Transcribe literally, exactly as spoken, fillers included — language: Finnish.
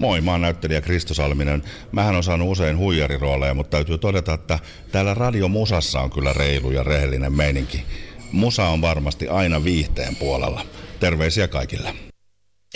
Moi, mä oon näyttelijä Kristo Salminen. Mähän on saanut usein huijarirooleja, mutta täytyy todeta, että täällä radiomusassa on kyllä reilu ja rehellinen meininki. Musa on varmasti aina viihteen puolella. Terveisiä kaikille.